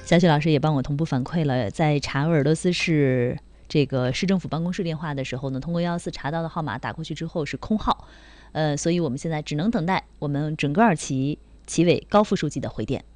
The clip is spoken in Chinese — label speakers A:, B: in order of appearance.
A: 小雪老师也帮我同步反馈了，在查鄂尔多斯市这个市政府办公室电话的时候呢，通过114查到的号码打过去之后是空号，所以我们现在只能等待我们准噶尔旗旗委高副书记的回电。